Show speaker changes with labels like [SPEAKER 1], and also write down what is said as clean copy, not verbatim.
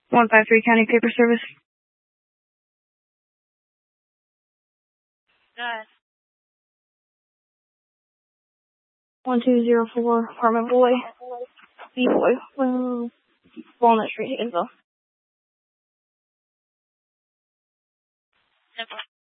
[SPEAKER 1] 153 County Paper Service.
[SPEAKER 2] Good.
[SPEAKER 1] 1204 Apartment Boy. B-Boy. Walnut Street, Higginsville.
[SPEAKER 2] Simple.